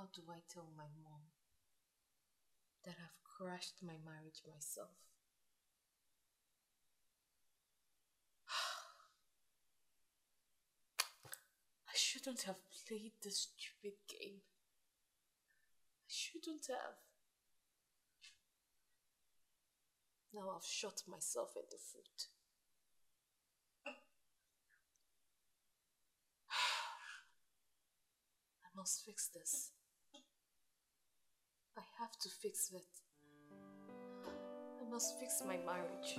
How do I tell my mom that I've crashed my marriage myself? I shouldn't have played this stupid game. I shouldn't have. Now I've shot myself in the foot. I must fix this. I have to fix it. I must fix my marriage.